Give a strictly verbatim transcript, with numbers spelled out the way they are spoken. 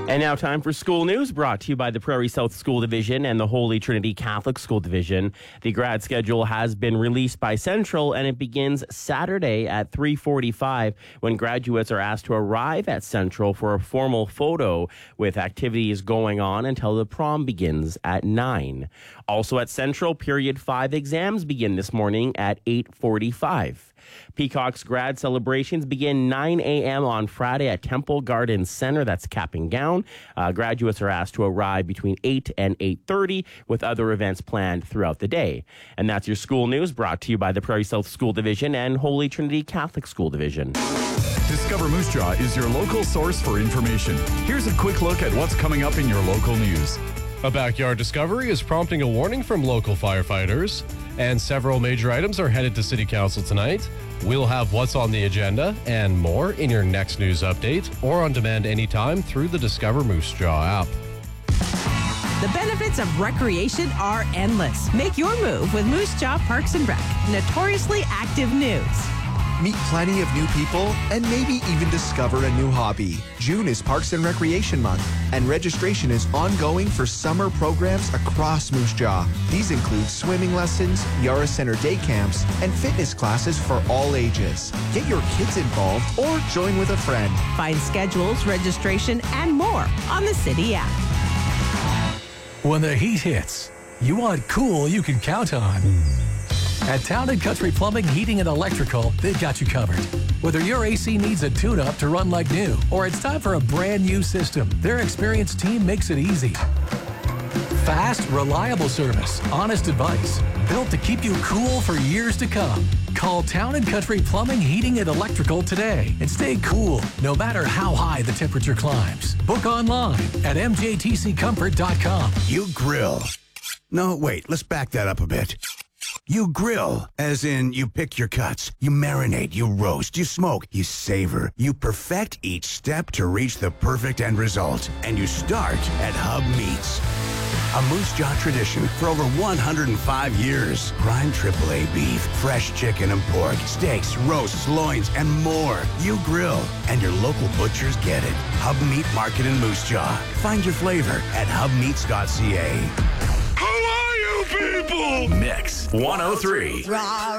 And now time for school news brought to you by the Prairie South School Division and the Holy Trinity Catholic School Division. The grad schedule has been released by Central and it begins Saturday at three forty-five when graduates are asked to arrive at Central for a formal photo with activities going on until the prom begins at nine. Also at Central, period five exams begin this morning at eight forty-five. Peacock's grad celebrations begin nine a.m. on Friday at Temple Garden Center. That's cap and gown. Uh, graduates are asked to arrive between eight and eight thirty with other events planned throughout the day. And that's your school news brought to you by the Prairie South School Division and Holy Trinity Catholic School Division. Discover Moose Jaw is your local source for information. Here's a quick look at what's coming up in your local news. A backyard discovery is prompting a warning from local firefighters, and several major items are headed to City Council tonight. We'll have what's on the agenda and more in your next news update or on demand anytime through the Discover Moose Jaw app. The benefits of recreation are endless. Make your move with Moose Jaw Parks and Rec. Notoriously active news. Meet plenty of new people and maybe even discover a new hobby. June is Parks and Recreation Month, and registration is ongoing for summer programs across Moose Jaw. These include swimming lessons, Yara Center day camps, and fitness classes for all ages. Get your kids involved or join with a friend. Find schedules, registration, and more on the City app. When the heat hits, you want cool you can count on. At Town and Country Plumbing, Heating, and Electrical, they've got you covered. Whether your A C needs a tune-up to run like new or it's time for a brand new system, their experienced team makes it easy. Fast, reliable service, honest advice, built to keep you cool for years to come. Call Town and Country Plumbing, Heating, and Electrical today and stay cool no matter how high the temperature climbs. Book online at m j t c comfort dot com. You grill. No, wait, let's back that up a bit. You grill, as in you pick your cuts, you marinate, you roast, you smoke, you savor, you perfect each step to reach the perfect end result. And you start at Hub Meats. A Moose Jaw tradition for over one hundred five years. Prime triple A beef, fresh chicken and pork, steaks, roasts, loins, and more. You grill, and your local butchers get it. Hub Meat Market in Moose Jaw. Find your flavor at hub meats dot c a. People! Mix one oh three.